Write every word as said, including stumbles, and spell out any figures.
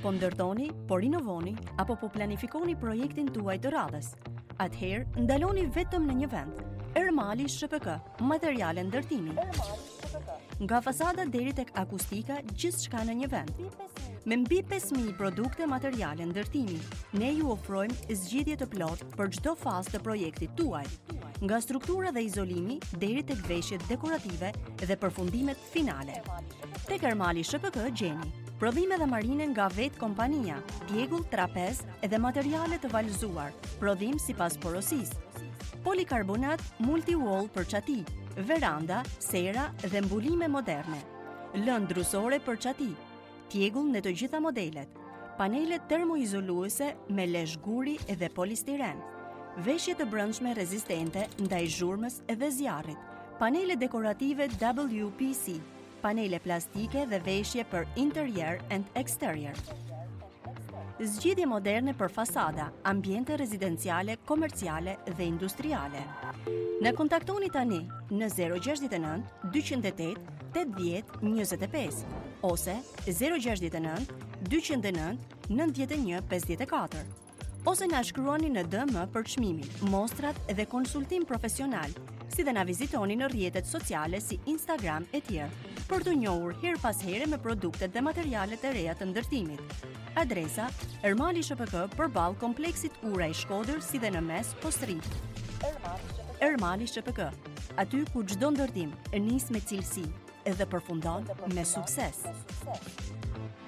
Po ndërtoni, po rinovoni apo po planifikoni projektin tuaj të radhës. Atëherë, ndaloni vetëm në një vend. Ermali S H P K, materiale ndërtimi. Nga fasada deri tek akustika, gjithçka në një vend. Me mbi pesë mijë produkte materiale ndërtimi, ne ju ofrojmë zgjidhje të plotë për çdo fazë të projektit tuaj, nga struktura dhe izolimi deri tek veshjet dekorative dhe përfundimet finale. Tek Ermali S H P K gjeni prodhime dhe marine nga vetë kompania, tjegull, trapez dhe materiale të valëzuar, prodhim sipas porosisë. Polikarbonat multi-wall për çati, veranda, sera dhe mbulime moderne. Lëndë drusore për çati, tjegull në të gjitha modelet, panele termoizoluese me lesh guri dhe polistiren, veshje të brendshme rezistente ndaj zhurmës dhe zjarrit, panele dekorative W P C, panele plastike dhe veshje për interior and exterior. Zgjidhje moderne për fasada, ambiente rezidenciale, komerciale dhe industriale. Na kontaktoni tani në zero gjasht e nënt, dyqin e tet, tetëdhjetë, njëzet e pesë ose zero gjasht e nënt, dyqin e nënt, nëntëdhjetë e një, pesëdhjetë e katër. Ose na shkruani në D M për çmimin, mostrat dhe konsultim profesional, si dhe na vizitoni në rrjetet sociale si Instagram e tjerë, për të njohur her pas here me produktet dhe materialet e reja të ndërtimit. Adresa: Ermali S H P K përballë kompleksit Ura i Shkodër, si dhe në mes Postri. Ermali S H P K, aty ku çdo ndërtim nis me cilësi dhe përfundon me sukses.